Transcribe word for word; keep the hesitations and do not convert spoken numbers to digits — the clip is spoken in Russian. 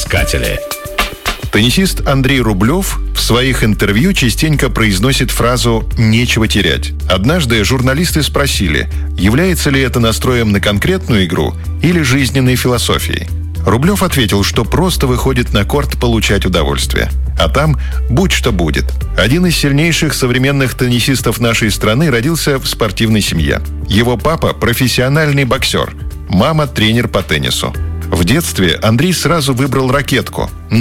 Кладоискатели. Теннисист Андрей Рублев в своих интервью частенько произносит фразу «нечего терять». Однажды журналисты спросили, является ли это настроем на конкретную игру или жизненной философией. Рублев ответил, что просто выходит на корт получать удовольствие. А там будь что будет. Один из сильнейших современных теннисистов нашей страны родился в спортивной семье. Его папа – профессиональный боксер, мама – тренер по теннису. В детстве Андрей сразу выбрал ракетку.